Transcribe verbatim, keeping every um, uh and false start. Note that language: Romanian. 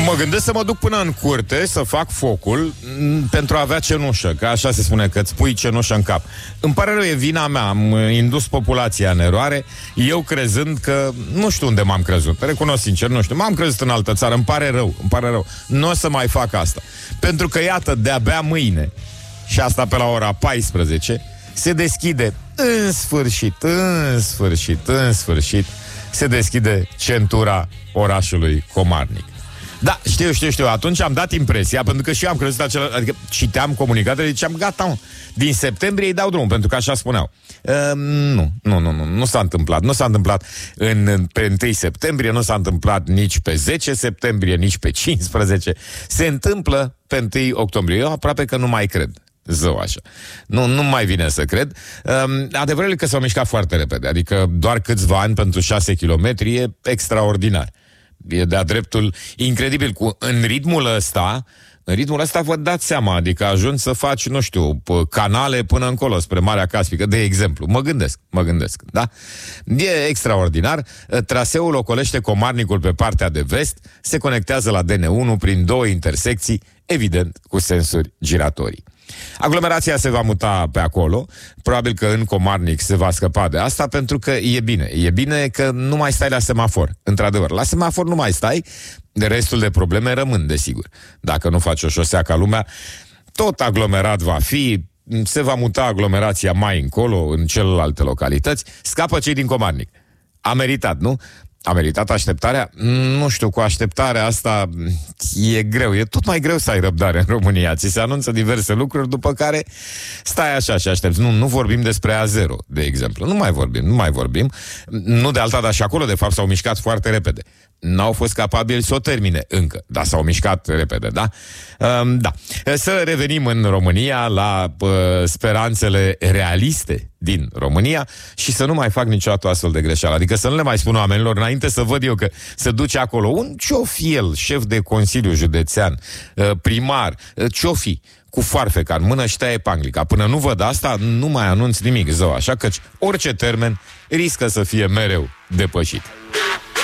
Mă gândesc să mă duc până în curte să fac focul m- pentru a avea cenușă, că așa se spune, că îți pui cenușă în cap. Îmi pare rău, e vina mea, am indus populația în eroare, eu crezând că, nu știu unde m-am crezut, recunosc sincer, nu știu, m-am crezut în altă țară, îmi pare rău, îmi pare rău, nu o să mai fac asta. Pentru că, iată, de-abia mâine, și asta pe la ora paisprezece, se deschide, în sfârșit, în sfârșit, în sfârșit, se deschide centura orașului Comarnic. Da, știu, știu, știu, atunci am dat impresia, pentru că și eu am crezut acela, adică citeam comunicatele, ziceam, gata, mă, din septembrie îi dau drumul, pentru că așa spuneau. Uh, nu, nu, nu, nu, nu s-a întâmplat, nu s-a întâmplat în, pe întâi septembrie, nu s-a întâmplat nici pe zece septembrie, nici pe cincisprezece, se întâmplă pe întâi octombrie. Eu aproape că nu mai cred. Zău așa. Nu, nu mai vine să cred. Um, adevărul e că s-au mișcat foarte repede, adică doar câțiva ani pentru șase kilometri e extraordinar. E de-a dreptul incredibil. Cu, în ritmul ăsta, în ritmul ăsta vă dați seama, adică ajungi să faci, nu știu, canale până încolo, spre Marea Caspică, de exemplu. Mă gândesc, mă gândesc, da? E extraordinar. Traseul ocolește Comarnicul pe partea de vest, se conectează la D N unu prin două intersecții, evident, cu sensuri giratorii. Aglomerația se va muta pe acolo. Probabil că în Comarnic se va scăpa de asta, pentru că e bine. E bine că nu mai stai la semafor. Într-adevăr, la semafor nu mai stai. De restul de probleme rămân, desigur. Dacă nu faci o șosea ca lumea, tot aglomerat va fi. Se va muta aglomerația mai încolo, în celelalte localități. Scapă cei din Comarnic. A meritat, nu? A meritat așteptarea? Nu știu, cu așteptarea asta e greu, e tot mai greu să ai răbdare în România. Ți se anunță diverse lucruri, după care stai așa și aștepți. Nu, nu vorbim despre A zero, de exemplu. Nu mai vorbim, nu mai vorbim. Nu de alta, dar și acolo, de fapt, s-au mișcat foarte repede. N-au fost capabili să o termine încă, dar s-au mișcat repede, da? Um, da. Să revenim în România la uh, speranțele realiste din România și să nu mai fac niciodată astfel de greșeală. Adică să nu le mai spun oamenilor înainte să văd eu că se duce acolo un ciofiel, șef de Consiliu Județean, uh, primar, uh, ciofi, cu foarfeca în mână și taie panglica. Până nu văd asta, nu mai anunț nimic, zău, așa căci orice termen riscă să fie mereu depășit.